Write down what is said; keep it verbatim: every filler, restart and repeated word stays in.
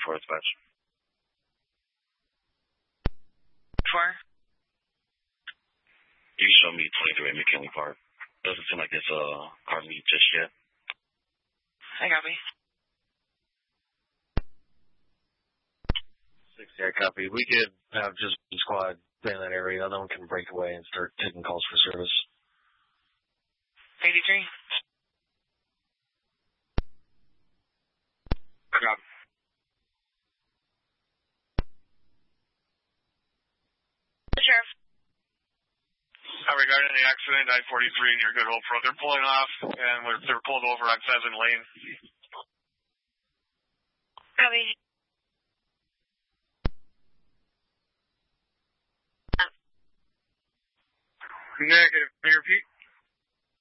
four dispatch. Four. You can show me twenty-three McKinley Park. Doesn't seem like it's a uh, car meet just yet. I copy. Six, yeah, copy. We could have just one squad in that area. The other one can break away and start taking calls for service. eighty-three. Copy. Sheriff. Uh, regarding the accident, I forty-three in your Good Hope Road, they're pulling off, and we're, they're pulled over on Pheasant Lane. Copy. Negative. Can you repeat?